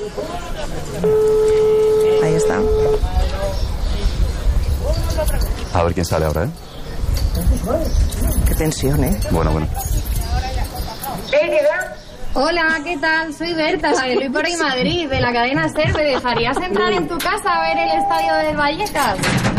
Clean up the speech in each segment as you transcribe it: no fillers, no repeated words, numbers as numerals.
Ahí está. A ver quién sale ahora, ¿eh? Qué tensión, ¿eh? Bueno. Hola, ¿qué tal? Soy Berta, la de Luis por ahí Madrid, de la cadena SER. ¿Me dejarías entrar en tu casa a ver el estadio del Vallecas?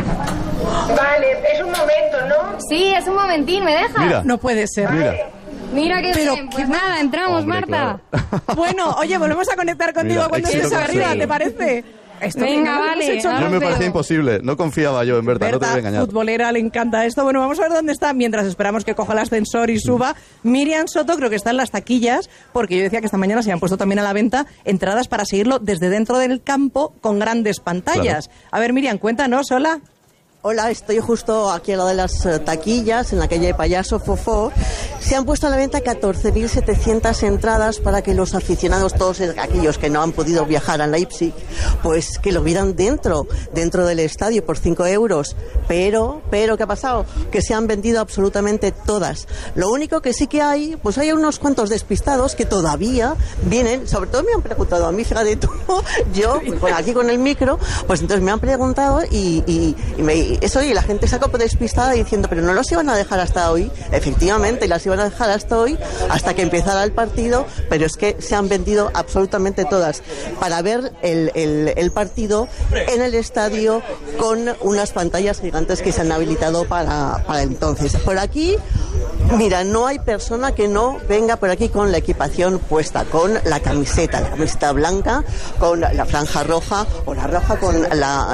Vale, es un momento, ¿no? Sí, es un momentín, ¿me dejas? Mira. No puede ser. Mira qué Pero bien. Pues nada, entramos, Hombre, Marta. claro. Bueno, oye, volvemos a conectar contigo Mira, cuando éxito estés arriba, conseguido. ¿te parece? Esto Venga, que no lo hemos vale, hecho ahora Yo me os parecía veo. imposible. No confiaba yo en Berta, no te voy a Berta, engañar. futbolera, le encanta esto. Bueno, vamos a ver dónde está mientras esperamos que coja el ascensor y suba. Miriam Soto creo que está en las taquillas, porque yo decía que esta mañana se han puesto también a la venta entradas para seguirlo desde dentro del campo con grandes pantallas. Claro. A ver, Miriam, cuéntanos, hola. Hola, estoy justo aquí al lado de las taquillas, en la calle Payaso Fofó. Se han puesto a la venta 14.700 entradas para que los aficionados, todos aquellos que no han podido viajar a Leipzig, pues que lo vieran dentro del estadio por 5 euros. Pero, ¿qué ha pasado? Que se han vendido absolutamente todas. Lo único que sí que hay, pues hay unos cuantos despistados que todavía vienen, sobre todo me han preguntado a mí, fíjate tú, yo, aquí con el micro, pues entonces me han preguntado y la gente se ha quedado despistada diciendo, pero no los iban a dejar hasta hoy. Efectivamente, las iban a dejar hasta hoy, hasta que empezara el partido, pero es que se han vendido absolutamente todas para ver el partido en el estadio con unas pantallas gigantes que se han habilitado para entonces. Por aquí, mira, no hay persona que no venga por aquí con la equipación puesta, con la camiseta blanca, con la franja roja o la roja con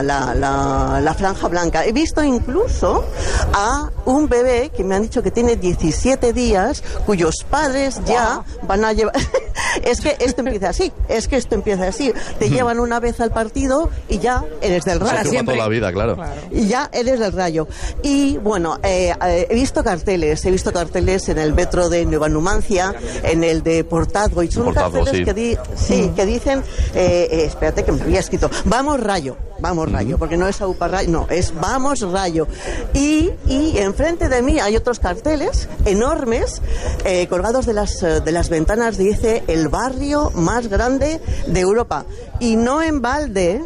la franja blanca. He visto incluso a un bebé que me han dicho que tiene 17 días, cuyos padres ya van a llevar... Es que esto empieza así. Te llevan una vez al partido y ya eres del Rayo. Se toda la vida, claro. Y ya eres del Rayo. Y bueno, he visto carteles en el metro de Nueva Numancia, en el de Portazgo, y son carteles sí. que dicen, espérate que me había escrito, vamos Rayo, porque no es Aupa Rayo, no, es vamos Rayo. Y enfrente de mí hay otros carteles enormes, colgados de las ventanas, dice el barrio más grande de Europa. Y no en balde,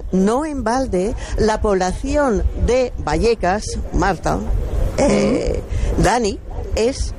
la población de Vallecas, Marta, Dani, es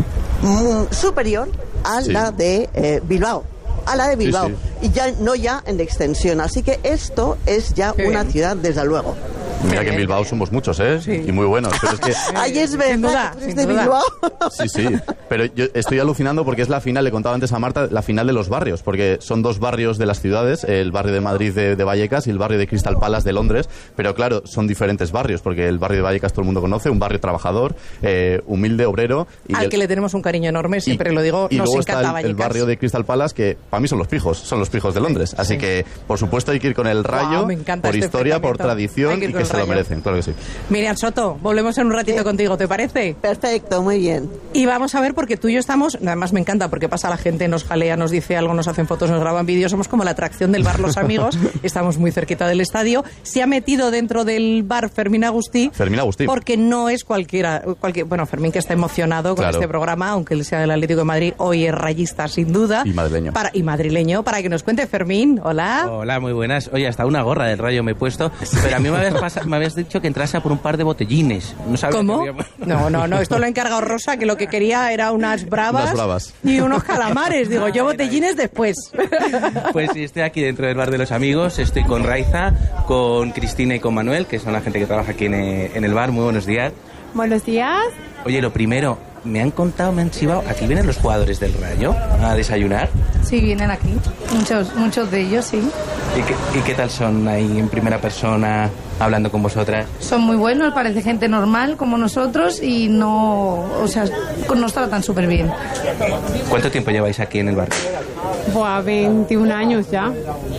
superior a la de Bilbao. Sí. Y ya en extensión. Así que esto es ya una ciudad, desde luego. Mira que en Bilbao somos muchos, ¿eh? Sí. Y muy buenos. Pero es que... Ahí es verdad, sin de duda. Bilbao. Sí. Pero yo estoy alucinando porque es la final, le contaba antes a Marta, la final de los barrios, porque son dos barrios de las ciudades, el barrio de Madrid de Vallecas y el barrio de Crystal Palace de Londres, pero claro, son diferentes barrios, porque el barrio de Vallecas todo el mundo conoce, un barrio trabajador, humilde, obrero. Y al que le tenemos un cariño enorme, siempre lo digo, y nos luego encanta está Vallecas. el barrio de Crystal Palace, que para mí son los pijos de Londres. Así que, por supuesto, hay que ir con el Rayo, me encanta por este historia, por enfrentamiento. tradición, y Con que el se lo Rayo. merecen, claro que sí. Miriam Soto, volvemos en un ratito contigo, ¿te parece? Perfecto, muy bien. Y vamos a ver, porque tú y yo estamos, además me encanta, porque pasa la gente, nos jalea, nos dice algo, nos hacen fotos, nos graban vídeos, somos como la atracción del bar Los Amigos, estamos muy cerquita del estadio. Se ha metido dentro del bar Fermín Agustí. Porque no es cualquiera, bueno, Fermín, que está emocionado con este programa, aunque él sea del Atlético de Madrid, hoy es rayista sin duda. Y madrileño. Para que nos cuente Fermín, hola. Hola, muy buenas. Oye, hasta una gorra del Rayo me he puesto, pero a mí me habías dicho que entrase a por un par de botellines. No sabía. ¿Cómo? Que No, esto lo ha encargado Rosa, que lo que quería era unas bravas y unos calamares. Digo, yo botellines después. Pues sí, estoy aquí dentro del bar de Los Amigos, estoy con Raiza, con Cristina y con Manuel, que son la gente que trabaja aquí en el bar. Muy buenos días. Buenos días. Oye, lo primero, me han chivado, aquí vienen los jugadores del Rayo a desayunar. Sí, vienen aquí, muchos de ellos, sí. ¿Y qué tal son ahí en primera persona, hablando con vosotras? Son muy buenos, parece gente normal como nosotros y nos tratan súper bien. ¿Cuánto tiempo lleváis aquí en el bar? Buah, 21 años ya.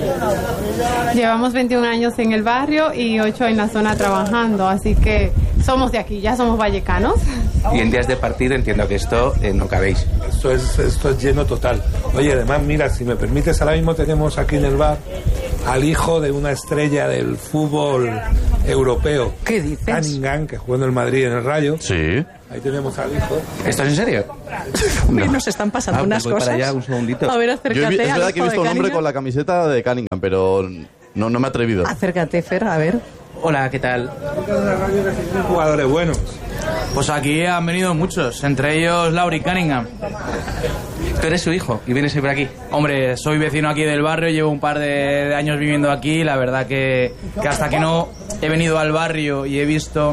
Llevamos 21 años en el barrio y 8 en la zona trabajando, así que somos de aquí, ya somos vallecanos. Y en días de partido entiendo que esto no cabéis. Esto es lleno total. Oye, además, mira, si me permites, ahora mismo tenemos aquí en el bar al hijo de una estrella del fútbol europeo. ¿Qué dices? Cunningham, que jugó en el Madrid en el Rayo. Sí. Ahí tenemos al hijo. ¿Esto es en serio? Uy, nos están pasando unas voy cosas. para allá un segundito. A ver, Yo acércate. es verdad al que he hijo visto de un hombre Cunningham. con la camiseta de Cunningham, pero no me he atrevido. Acércate, Fer, a ver. Hola, ¿qué tal? Jugadores buenos. Pues aquí han venido muchos, entre ellos Laurie Cunningham. Tú eres su hijo y vienes por aquí. Hombre, soy vecino aquí del barrio, llevo un par de años viviendo aquí. La verdad que hasta que no he venido al barrio y he visto,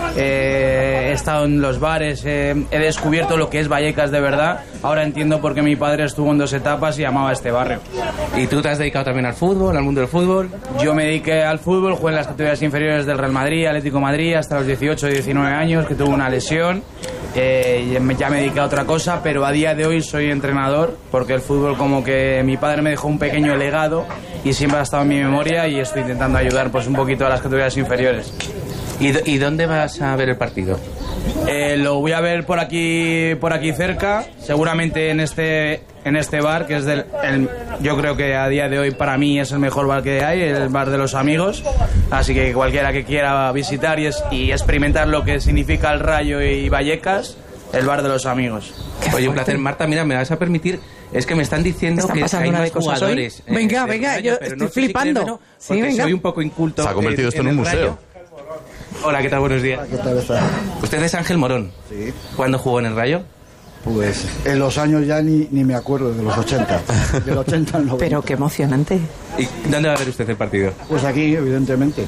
he estado en los bares, he descubierto lo que es Vallecas de verdad. Ahora entiendo por qué mi padre estuvo en 2 etapas y amaba este barrio. ¿Y tú te has dedicado también al fútbol, al mundo del fútbol? Yo me dediqué al fútbol, jugué en las categorías inferiores del Real Madrid, Atlético de Madrid, hasta los 18 y 19 años, que tuve una lesión. Ya me dediqué a otra cosa, pero a día de hoy soy entrenador, porque el fútbol como que mi padre me dejó un pequeño legado y siempre ha estado en mi memoria y estoy intentando ayudar pues un poquito a las categorías inferiores. ¿Y dónde vas a ver el partido? Lo voy a ver por aquí cerca, seguramente en este bar, que es yo creo que a día de hoy para mí es el mejor bar que hay, el bar de los amigos, así que cualquiera que quiera visitar y experimentar lo que significa el Rayo y Vallecas, el bar de los amigos. Oye, un placer. Marta, mira, me vas a permitir, es que me están diciendo que hay más jugadores. Venga, yo pero estoy no sé si flipando. creerme, Sí, porque venga. soy un poco inculto. Se ha convertido esto en un museo. Rayo. Hola, ¿qué tal? Buenos días. ¿Qué tal está? ¿Usted es Ángel Morón? Sí. ¿Cuándo jugó en el Rayo? Pues en los años ya ni me acuerdo, de los 80. Del 80 al 90. Pero qué emocionante. ¿Y dónde va a ver usted el partido? Pues aquí, evidentemente.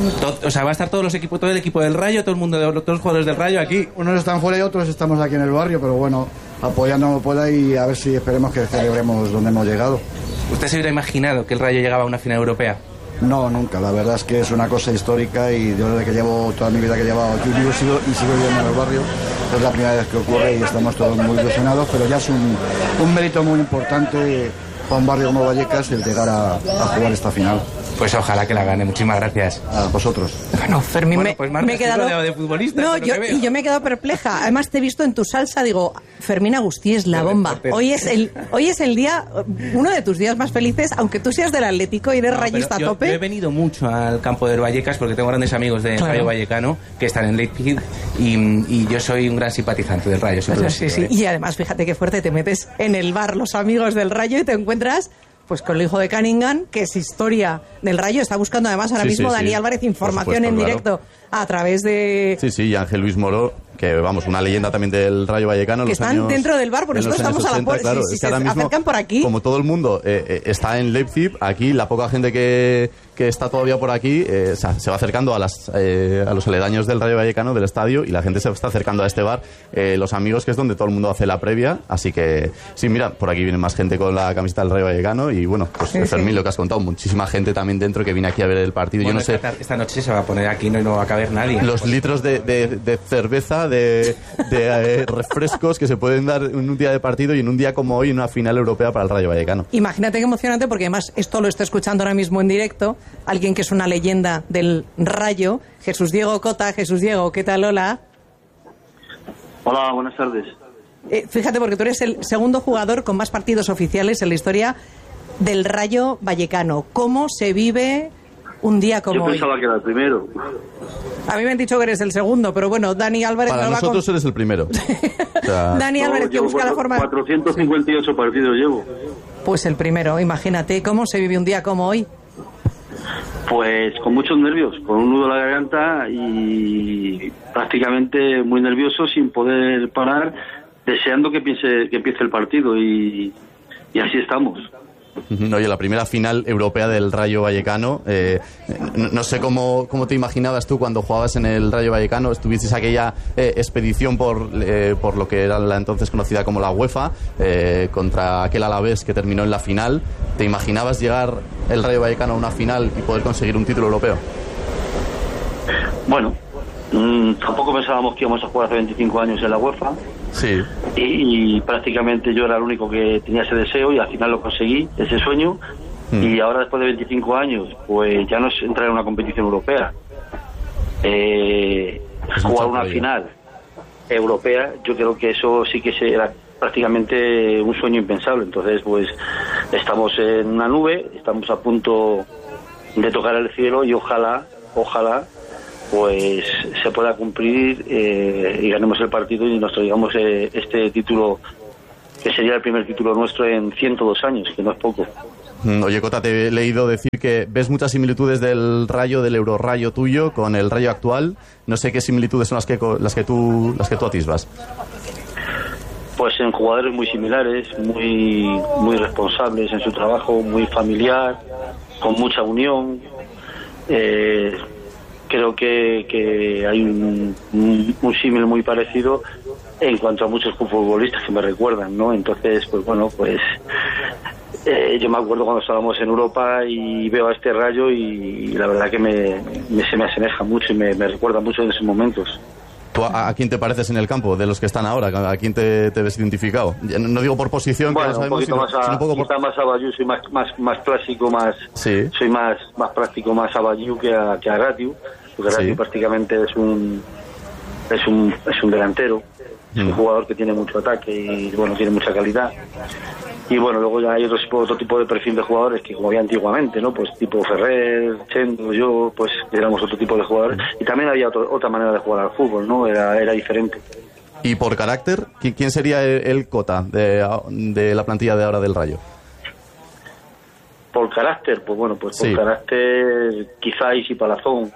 O sea, va a estar todo el equipo del Rayo, todo el mundo, todos los jugadores del Rayo aquí. Unos están fuera y otros estamos aquí en el barrio, pero bueno, apoyando como pueda y a ver si esperemos que celebremos donde hemos llegado. ¿Usted se hubiera imaginado que el Rayo llegaba a una final europea? No, nunca. La verdad es que es una cosa histórica y yo desde que llevo toda mi vida que he llevado aquí y sigo viviendo en el barrio, es la primera vez que ocurre y estamos todos muy ilusionados, pero ya es un mérito muy importante para un barrio como Vallecas el llegar a jugar esta final. Pues ojalá que la gane. Muchísimas gracias. A vosotros. Bueno, Fermín, pues Marta, me he quedado de futbolista. No, yo me he quedado perpleja. Además te he visto en tu salsa, digo, Fermín Agustí es la bomba. Hoy es el día, uno de tus días más felices, aunque tú seas del Atlético y eres rayista a tope. Yo he venido mucho al campo del Vallecas porque tengo grandes amigos del Rayo Vallecano que están en Leipzig y yo soy un gran simpatizante del Rayo. Sí. Y además, fíjate qué fuerte, te metes en el bar Los Amigos del Rayo y te encuentras pues con el hijo de Cunningham, que es historia del Rayo. Está buscando además ahora mismo Dani Álvarez información en directo a través de... Sí, y Ángel Luis Moró, que vamos, una leyenda también del Rayo Vallecano. Que están dentro del bar, porque nosotros estamos 80, a la puerta. Claro, si es que ahora mismo, acercan por aquí. Como todo el mundo está en Leipzig, aquí la poca gente que está todavía por aquí se va acercando a los aledaños del Rayo Vallecano, del estadio, y la gente se está acercando a este bar, Los Amigos, que es donde todo el mundo hace la previa. Así que, sí, mira, por aquí viene más gente con la camiseta del Rayo Vallecano y bueno, pues Fermín, lo que has contado, muchísima gente también dentro que viene aquí a ver el partido. Bueno, yo no sé, esta noche se va a poner aquí, no va a caber nadie. los litros de cerveza, de refrescos que se pueden dar en un día de partido y en un día como hoy en una final europea para el Rayo Vallecano. Imagínate qué emocionante, porque además esto lo está escuchando ahora mismo en directo alguien que es una leyenda del Rayo, Jesús Diego Cota. Jesús Diego, ¿qué tal? Hola. Hola, buenas tardes. Fíjate, porque tú eres el segundo jugador con más partidos oficiales en la historia del Rayo Vallecano. ¿Cómo se vive un día como hoy? Yo pensaba que era el primero. A mí me han dicho que eres el segundo, pero bueno, Dani Álvarez... Para nosotros eres el primero. O sea, Dani Álvarez, que busca la forma... 458 partidos llevo. Pues el primero, imagínate, ¿cómo se vive un día como hoy? Pues con muchos nervios, con un nudo en la garganta y prácticamente muy nervioso, sin poder parar, deseando que empiece el partido y así estamos. Oye, la primera final europea del Rayo Vallecano, no sé cómo te imaginabas tú cuando jugabas en el Rayo Vallecano. Estuvisteis aquella expedición por lo que era la entonces conocida como la UEFA, contra aquel Alavés que terminó en la final. ¿Te imaginabas llegar el Rayo Vallecano a una final y poder conseguir un título europeo? Bueno, tampoco pensábamos que íbamos a jugar hace 25 años en la UEFA. Sí. Y prácticamente yo era el único que tenía ese deseo y al final lo conseguí, ese sueño. Y ahora, después de 25 años, pues ya no es entrar en una competición europea. Jugar una final europea, yo creo que eso sí que era prácticamente un sueño impensable. Entonces, pues estamos en una nube, estamos a punto de tocar el cielo y ojalá pues se pueda cumplir y ganemos el partido y nos traigamos este título, que sería el primer título nuestro en 102 años, que no es poco. Oye, Cota, te he leído decir que ves muchas similitudes del Rayo, del Eurorrayo tuyo con el Rayo actual. No sé qué similitudes son las que tú atisbas. Pues en jugadores muy similares, muy responsables en su trabajo, muy familiar, con mucha unión. Creo que hay un símil muy parecido en cuanto a muchos futbolistas que me recuerdan, ¿no? Entonces, pues bueno, pues yo me acuerdo cuando estábamos en Europa y veo a este Rayo y la verdad que se me asemeja mucho y me recuerda mucho en esos momentos. ¿Tú a quién te pareces en el campo, de los que están ahora? ¿A quién te ves identificado? No digo por posición, bueno, que no sabemos, quizá más a Bayou, soy más clásico, sí. Soy más práctico, más a Bayou que a Ratiu, porque Ratiu prácticamente es un delantero, es un jugador que tiene mucho ataque y bueno, tiene mucha calidad. Y bueno, luego ya hay otro tipo de perfil de jugadores que como había antiguamente, ¿no? Pues tipo Ferrer, Chendo, yo, pues éramos otro tipo de jugadores. Y también había otra manera de jugar al fútbol, ¿no? Era diferente. ¿Y por carácter? ¿Quién sería el Cota de la plantilla de ahora del Rayo? Por carácter, pues bueno, pues por carácter quizá Isi Palazón.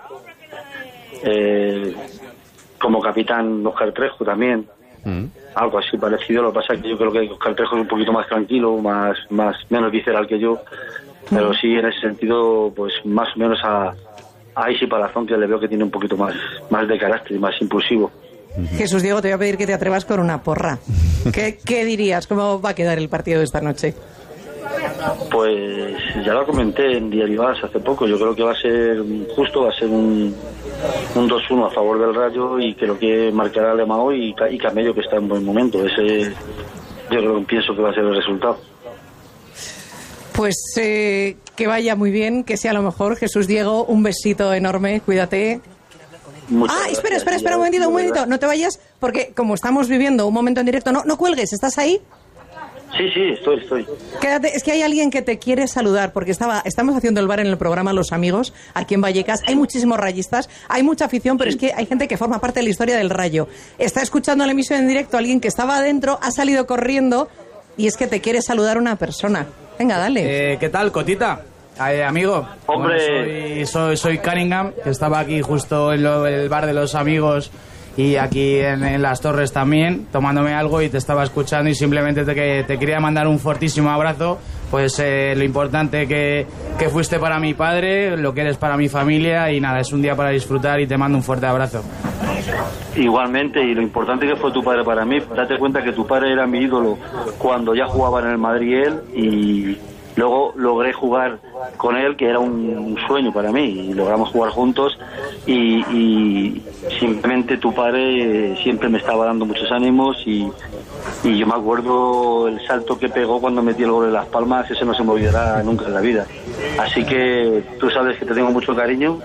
Como capitán Óscar Trejo también. Algo así parecido. Lo que pasa es que yo creo que Óscar Trejo es un poquito más tranquilo, menos visceral que yo, pero sí en ese sentido pues más o menos a Isi Palazón, que le veo que tiene un poquito más de carácter y más impulsivo. Jesús Diego, te voy a pedir que te atrevas con una porra. ¿Qué dirías? ¿Cómo va a quedar el partido de esta noche? Pues ya lo comenté en Diario As hace poco. Yo creo que va a ser justo, va a ser un 2-1 a favor del Rayo, y creo que marcará Lemao y Camello, que está en buen momento. Pienso que va a ser el resultado. Pues que vaya muy bien, que sea lo mejor. Jesús Diego, un besito enorme, cuídate. Espera un momentito, no te vayas, porque como estamos viviendo un momento en directo, no cuelgues, ¿estás ahí? Sí, estoy. Quédate, es que hay alguien que te quiere saludar, porque estamos haciendo el bar en el programa Los Amigos, aquí en Vallecas. Hay muchísimos rayistas, hay mucha afición, pero es que hay gente que forma parte de la historia del Rayo. Está escuchando la emisión en directo alguien que estaba adentro, ha salido corriendo, y es que te quiere saludar una persona. Venga, dale. ¿Qué tal, Cotita? Amigo. Hombre. Bueno, soy Cunningham, que estaba aquí justo en el bar de Los Amigos y aquí en Las Torres también, tomándome algo, y te estaba escuchando y simplemente te quería mandar un fortísimo abrazo, pues lo importante que fuiste para mi padre, lo que eres para mi familia, y nada, es un día para disfrutar y te mando un fuerte abrazo. Igualmente, y lo importante que fue tu padre para mí. Date cuenta que tu padre era mi ídolo cuando ya jugaba en el Madrid él, y luego logré jugar con él, que era un sueño para mí, y logramos jugar juntos, y simplemente tu padre siempre me estaba dando muchos ánimos, y yo me acuerdo el salto que pegó cuando metí el gol en Las Palmas, ese no se me olvidará nunca en la vida. Así que tú sabes que te tengo mucho cariño,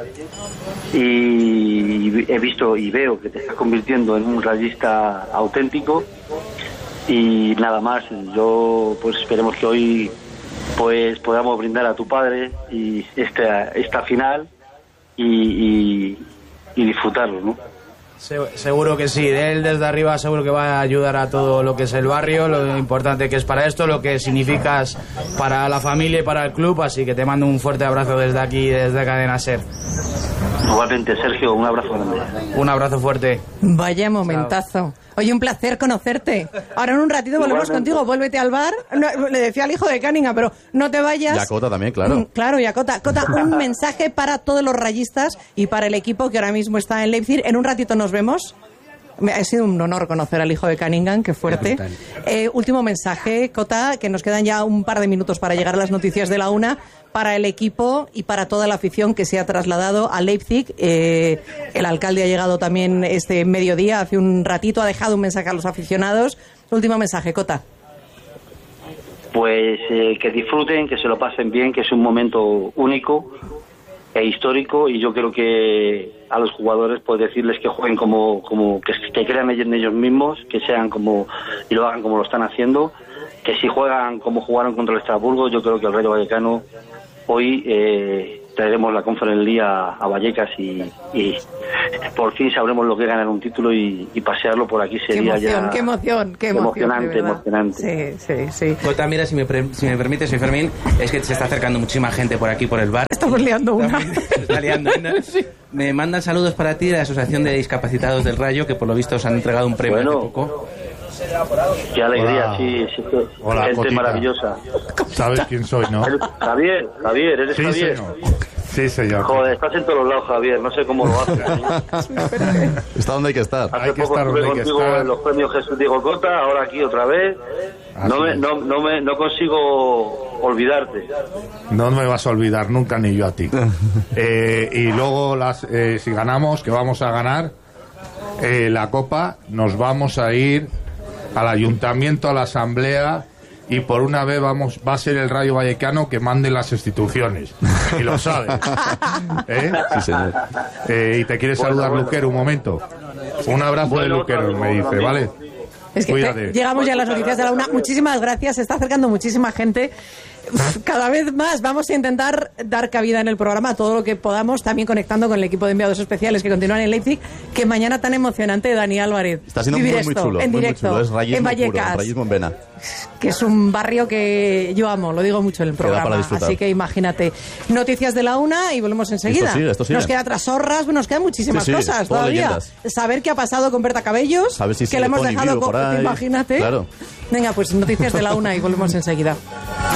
y he visto y veo que te estás convirtiendo en un rayista auténtico, y nada más. Yo pues esperemos que hoy pues podamos brindar a tu padre y esta final y disfrutarlo, ¿no? Seguro que sí, de él desde arriba seguro que va a ayudar a todo lo que es el barrio, lo importante que es para esto, lo que significas para la familia y para el club, así que te mando un fuerte abrazo desde aquí, desde Cadena Ser. Igualmente, Sergio, un abrazo grande. Un abrazo fuerte. Vaya momentazo. Oye, un placer conocerte. Ahora en un ratito volvemos contigo, vuélvete al bar. No, le decía al hijo de Cunningham, pero no te vayas. Y a Cota también, claro. Claro, y a Cota. Cota, un mensaje para todos los rayistas y para el equipo que ahora mismo está en Leipzig. En un ratito nos vemos. Ha sido un honor conocer al hijo de Cunningham, qué fuerte. Último mensaje, Cota, que nos quedan ya un par de minutos para llegar a las noticias de la 1, para el equipo y para toda la afición que se ha trasladado a Leipzig. El alcalde ha llegado también este mediodía, hace un ratito, ha dejado un mensaje a los aficionados. Último mensaje, Cota. Pues que disfruten, que se lo pasen bien, que es un momento único e histórico, y yo creo que a los jugadores pues decirles que jueguen como que crean en ellos mismos, que sean como y lo hagan como lo están haciendo, que si juegan como jugaron contra el Estrasburgo, yo creo que el Rayo Vallecano hoy traeremos la Conference League a Vallecas y por fin sabremos lo que es ganar un título y pasearlo por aquí sería qué emoción, emocionante. Sí. Jota, mira, si me permites, soy Fermín, es que se está acercando muchísima gente por aquí, por el bar. Estamos liando una. Se está liando una. Sí. Me mandan saludos para ti de la Asociación de Discapacitados del Rayo, que por lo visto os han entregado un premio hace poco. Qué alegría, sí. Hola, gente Cotita. Maravillosa. ¿Sabes quién soy, no? Javier, ¿eres sí, Javier? Señor. Sí, señor. Joder, estás en todos los lados, Javier, no sé cómo lo haces. Está donde hay que estar. Hace poco estuve contigo en los premios Jesús Diego Cota, ahora aquí otra vez. No consigo olvidarte. No me vas a olvidar nunca, ni yo a ti. Y luego, si ganamos, que vamos a ganar la Copa, nos vamos a ir al Ayuntamiento, a la Asamblea, y por una vez va a ser el Rayo Vallecano que mande las instituciones. Y lo sabes. Sí, señor. Y te quiere saludar Luquero un momento. Un abrazo de Luquero, me dice, ¿vale? Es que llegamos ya a las noticias de la 1. Muchísimas gracias, se está acercando muchísima gente. Cada vez más vamos a intentar dar cabida en el programa a todo lo que podamos, también conectando con el equipo de enviados especiales que continúan en Leipzig. Que mañana tan emocionante, Dani Álvarez. Está siendo muy chulo. En directo, muy chulo. Es rayismo en Vallecas, puro, rayismo en vena. Que es un barrio que yo amo, lo digo mucho en el programa. Así que imagínate. Noticias de la 1 y volvemos enseguida. Esto sigue. Nos queda Trasorras, nos quedan muchísimas cosas todavía. Leyendas. Saber qué ha pasado con Berta Cabellos, si que le hemos dejado, imagínate. Claro. Venga, pues noticias de la 1 y volvemos enseguida.